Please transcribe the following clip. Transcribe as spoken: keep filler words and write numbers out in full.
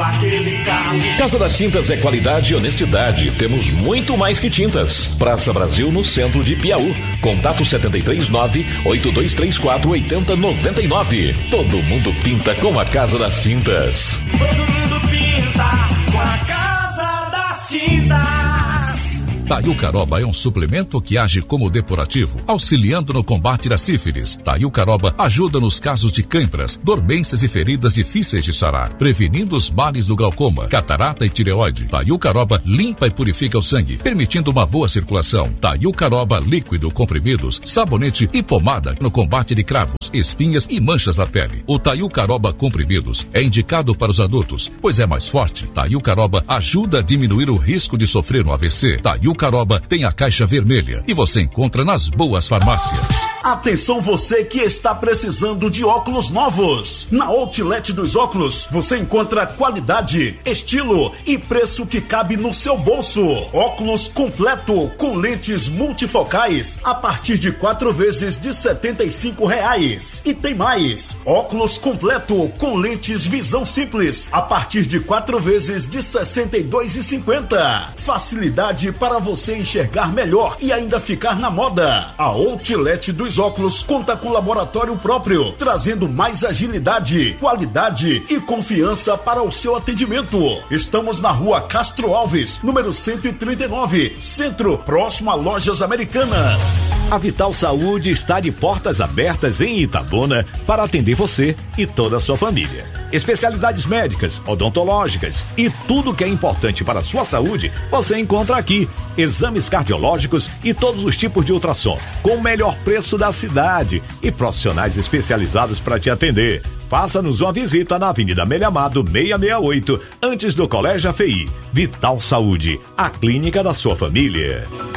aquele carro. Casa das Tintas é qualidade e honestidade. Temos muito mais que tintas. Praça Brasil, no centro de Piauí. Contato sete três nove, oito dois três quatro, oito zero nove nove. Todo mundo pinta com a Casa das Tintas. Todo mundo pinta com a Casa das Tintas. Taiucaroba é um suplemento que age como depurativo, auxiliando no combate da sífilis. Taiucaroba ajuda nos casos de cãibras, dormências e feridas difíceis de sarar, prevenindo os males do glaucoma, catarata e tireoide. Taiucaroba limpa e purifica o sangue, permitindo uma boa circulação. Taiucaroba líquido, comprimidos, sabonete e pomada no combate de cravos, espinhas e manchas na pele. O Taiucaroba comprimidos é indicado para os adultos, pois é mais forte. Taiucaroba ajuda a diminuir o risco de sofrer um A V C. Taiucaroba tem a caixa vermelha e você encontra nas boas farmácias. Atenção você que está precisando de óculos novos. Na Outlet dos Óculos você encontra qualidade, estilo e preço que cabe no seu bolso. Óculos completo com lentes multifocais a partir de quatro vezes de setenta e cinco reais. E tem mais, óculos completo com lentes visão simples a partir de quatro vezes de sessenta e dois reais e cinquenta centavos. Facilidade para você enxergar melhor e ainda ficar na moda. A Outlet dos Óculos conta com laboratório próprio, trazendo mais agilidade, qualidade e confiança para o seu atendimento. Estamos na rua Castro Alves, número cento e trinta e nove, Centro, próximo a Lojas Americanas. A Vital Saúde está de portas abertas em Itabuna para atender você e toda a sua família. Especialidades médicas, odontológicas e tudo que é importante para a sua saúde, você encontra aqui. Exames cardiológicos e todos os tipos de ultrassom, com o melhor preço da cidade e profissionais especializados para te atender. Faça-nos uma visita na Avenida Amélia Amado seiscentos e sessenta e oito, antes do Colégio A F I. Vital Saúde, a clínica da sua família.